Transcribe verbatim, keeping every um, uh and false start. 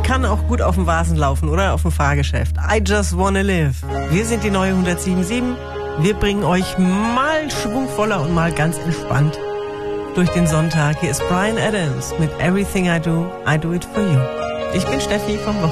kann auch gut auf dem Vasen laufen oder auf dem Fahrgeschäft. I just wanna live. Wir sind die neue hundertsieben Komma sieben. Wir bringen euch mal schwungvoller und mal ganz entspannt durch den Sonntag. Hier ist Bryan Adams mit Everything I Do, I Do It For You. Ich bin Steffi vom Wochenende.